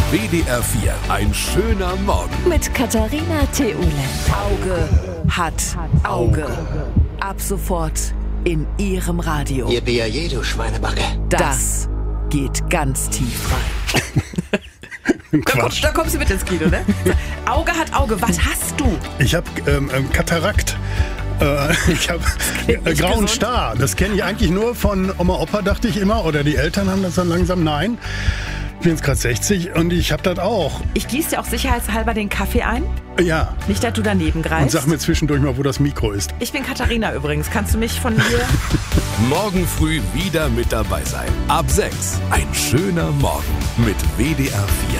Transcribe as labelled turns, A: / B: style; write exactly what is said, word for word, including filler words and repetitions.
A: W D R vier, ein schöner Morgen.
B: Mit Katharina Theule. Auge hat Auge. Ab sofort in Ihrem Radio.
C: Ihr B A J, du Schweinebacke.
B: Das geht ganz tief rein. Da, komm, da kommst du mit ins Kino, ne? Auge hat Auge. Was hast du?
D: Ich habe ähm, ähm, Katarakt. Äh, ich habe äh, grauen
B: gesund.
D: Star. Das kenne ich eigentlich nur von Oma, Opa, dachte ich immer. Oder die Eltern haben das dann langsam. Nein, ich bin jetzt gerade sechzig und ich habe das auch.
B: Ich gieße dir auch sicherheitshalber den Kaffee ein.
D: Ja.
B: Nicht, dass du daneben greifst.
D: Und sag mir zwischendurch mal, wo das Mikro ist.
B: Ich bin Katharina übrigens. Kannst du mich von hier...
A: Morgen früh wieder mit dabei sein. Ab sechs, ein schöner Morgen mit W D R vier.